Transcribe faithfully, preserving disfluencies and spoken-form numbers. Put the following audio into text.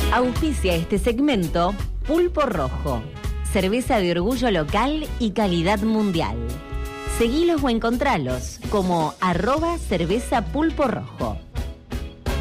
Auspicia este segmento Pulpo Rojo, cerveza de orgullo local y calidad mundial. Seguilos o encontralos como arroba cerveza Pulpo Rojo.